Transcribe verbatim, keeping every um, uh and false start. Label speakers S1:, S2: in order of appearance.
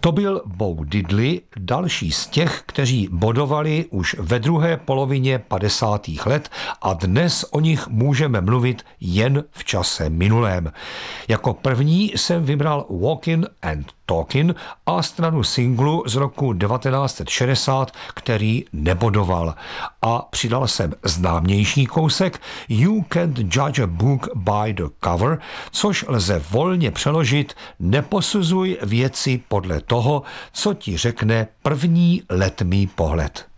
S1: To byl Bo Diddley, další z těch, kteří bodovali už ve druhé polovině padesátých let a dnes o nich můžeme mluvit jen v čase minulém. Jako první jsem vybral Walkin' and Talkin' a stranu singlu z roku devatenáct set šedesát, který nebodoval. A přidal jsem známější kousek You can't judge a book by the cover, což lze volně přeložit neposuzuj věci podle toho, co ti řekne první letmý pohled.